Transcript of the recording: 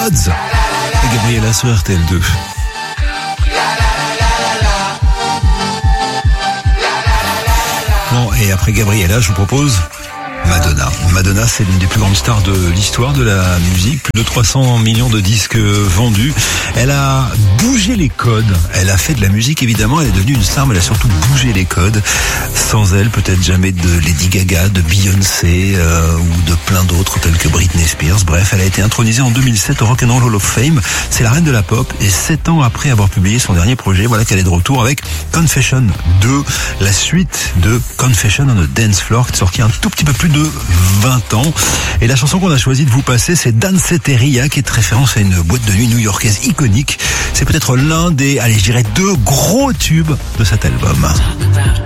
Odds et Gabriella sur RTL2. Bon, et après Gabriella, je vous propose Madonna. Madonna, c'est l'une des plus grandes stars de l'histoire de la musique. Plus de 300 millions de disques vendus. Elle a bougé les codes. Elle a fait de la musique, évidemment. Elle est devenue une star, mais elle a surtout bougé les codes. Sans elle, peut-être jamais de Lady Gaga, de Beyoncé ou de plein d'autres tels que Britney Spears. Bref, elle a été intronisée en 2007 au Rock and Roll Hall of Fame. C'est la reine de la pop. Et 7 ans après avoir publié son dernier projet, voilà qu'elle est de retour avec Confession 2, la suite de Confession on a Dance Floor, qui est sorti un tout petit peu plus de 20 ans. Et la chanson qu'on a choisi de vous passer, c'est Danceteria, qui est référence à une boîte de nuit new-yorkaise iconique. C'est peut-être l'un des, je dirais 2 gros tubes de cet album.